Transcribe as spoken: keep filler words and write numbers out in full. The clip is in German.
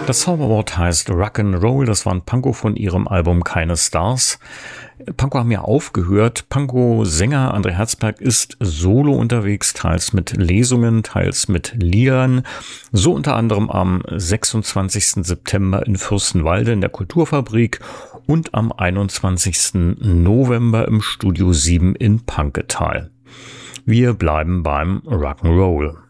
Das Zauberwort heißt Rock'n'Roll, das war ein Pankow von ihrem Album Keine Stars. Pankow haben ja aufgehört. Pankow-Sänger André Herzberg ist solo unterwegs, teils mit Lesungen, teils mit Liedern. So unter anderem am sechsundzwanzigsten September in Fürstenwalde in der Kulturfabrik und am einundzwanzigsten November im Studio sieben in Panketal. Wir bleiben beim Rock'n'Roll.